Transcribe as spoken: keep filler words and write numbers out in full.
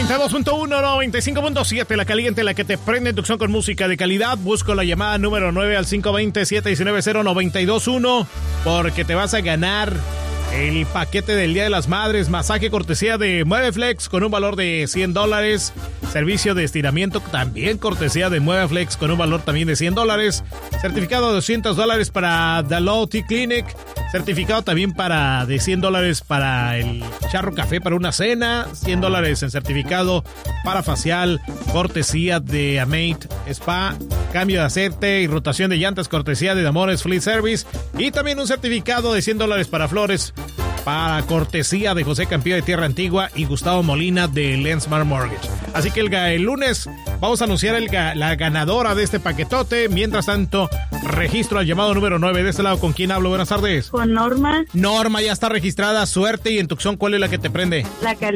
noventa y dos punto uno, noventa y cinco punto siete, la caliente, la que te prende en Tucson con música de calidad. Busco la llamada número nueve al cinco dos cero, siete uno nueve, cero nueve dos uno porque te vas a ganar el paquete del Día de las Madres, masaje cortesía de Mueveflex con un valor de cien dólares, servicio de estiramiento también cortesía de Mueveflex con un valor también de cien dólares, certificado de doscientos dólares para The Low Tea Clinic, certificado también para de cien dólares para el Charro Café para una cena, cien dólares en certificado para facial, cortesía de Amate Spa, cambio de aceite y rotación de llantas, cortesía de Amores Fleet Service, y también un certificado de cien dólares para flores, para cortesía de José Campillo de Tierra Antigua y Gustavo Molina de Lensmar Mortgage. Así que el, el lunes vamos a anunciar el, la ganadora de este paquetote. Mientras tanto, registro al llamado número nueve. De este lado, ¿con quién hablo? Buenas tardes. Con Norma. Norma ya está registrada. Suerte. Y en Tucson, ¿cuál es la que te prende? La caliente.